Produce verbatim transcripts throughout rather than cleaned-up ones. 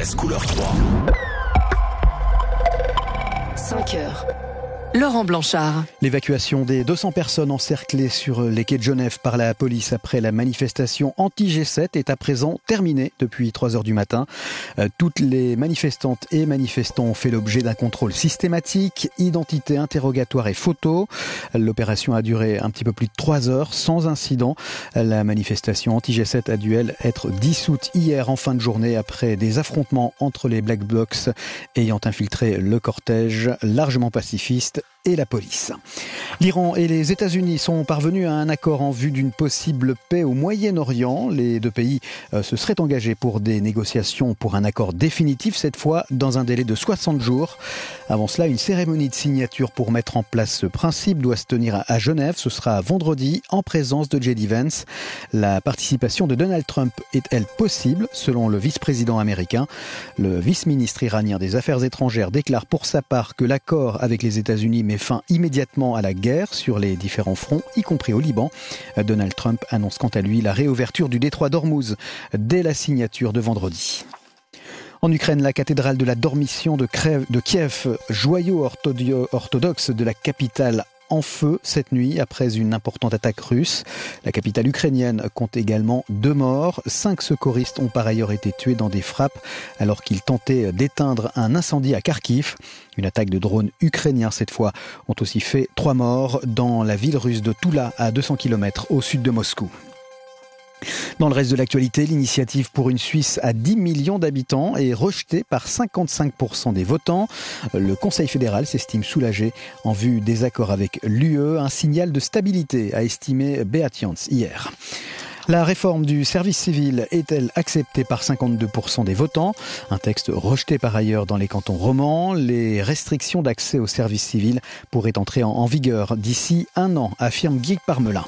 S couleur trois. cinq heures. Laurent Blanchard. L'évacuation des deux cents personnes encerclées sur les quais de Genève par la police après la manifestation anti-G sept est à présent terminée depuis trois heures du matin. Toutes les manifestantes et manifestants ont fait l'objet d'un contrôle systématique, identité, interrogatoire et photo. L'opération a duré un petit peu plus de trois heures sans incident. La manifestation anti-G sept a dû, elle, être dissoute hier en fin de journée après des affrontements entre les Black Blocs ayant infiltré le cortège largement pacifiste et la police. L'Iran et les États-Unis sont parvenus à un accord en vue d'une possible paix au Moyen-Orient. Les deux pays euh, se seraient engagés pour des négociations pour un accord définitif, cette fois dans un délai de soixante jours. Avant cela, une cérémonie de signature pour mettre en place ce principe doit se tenir à, à Genève. Ce sera vendredi en présence de J D Vance. La participation de Donald Trump est-elle possible, selon le vice-président américain? Le vice-ministre iranien des Affaires étrangères déclare pour sa part que l'accord avec les États-Unis met fin immédiatement à la guerre sur les différents fronts, y compris au Liban. Donald Trump annonce quant à lui la réouverture du détroit d'Ormuz dès la signature de vendredi. En Ukraine, la cathédrale de la Dormition de Kiev, joyau orthodoxe de la capitale, en feu cette nuit après une importante attaque russe. La capitale ukrainienne compte également deux morts. Cinq secouristes ont par ailleurs été tués dans des frappes alors qu'ils tentaient d'éteindre un incendie à Kharkiv. Une attaque de drones ukrainiens cette fois ont aussi fait trois morts dans la ville russe de Toula à deux cents kilomètres au sud de Moscou. Dans le reste de l'actualité, l'initiative pour une Suisse à dix millions d'habitants est rejetée par cinquante-cinq pour cent des votants. Le Conseil fédéral s'estime soulagé en vue des accords avec l'U E. Un signal de stabilité, a estimé Beat Jans hier. La réforme du service civil est-elle acceptée par cinquante-deux pour cent des votants? Un texte rejeté par ailleurs dans les cantons romans. Les restrictions d'accès au service civil pourraient entrer en vigueur d'ici un an, affirme Guy Parmelin.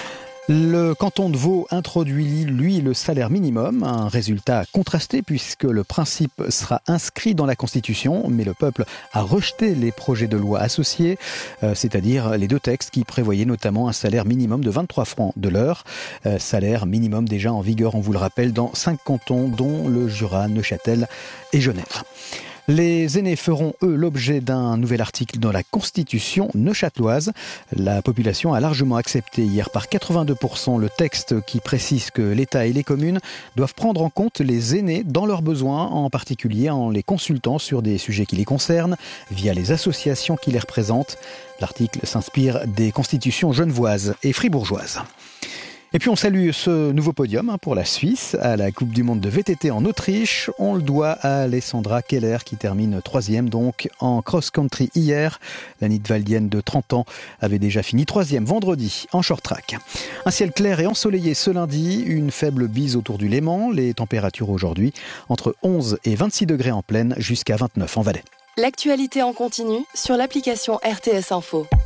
Le canton de Vaud introduit, lui, le salaire minimum, un résultat contrasté puisque le principe sera inscrit dans la Constitution, mais le peuple a rejeté les projets de loi associés, euh, c'est-à-dire les deux textes qui prévoyaient notamment un salaire minimum de vingt-trois francs de l'heure, euh, salaire minimum déjà en vigueur, on vous le rappelle, dans cinq cantons, dont le Jura, Neuchâtel et Genève. Les aînés feront, eux, l'objet d'un nouvel article dans la Constitution neuchâteloise. La population a largement accepté hier par quatre-vingt-deux pour cent le texte qui précise que l'État et les communes doivent prendre en compte les aînés dans leurs besoins, en particulier en les consultant sur des sujets qui les concernent, via les associations qui les représentent. L'article s'inspire des constitutions genevoises et fribourgeoises. Et puis on salue ce nouveau podium pour la Suisse à la Coupe du Monde de V T T en Autriche. On le doit à Alessandra Keller qui termine troisième donc en cross-country hier. La Nidwaldienne de trente ans avait déjà fini troisième vendredi en short-track. Un ciel clair et ensoleillé ce lundi, une faible bise autour du Léman. Les températures aujourd'hui entre onze et vingt-six degrés en plaine jusqu'à vingt-neuf en Valais. L'actualité en continu sur l'application R T S Info.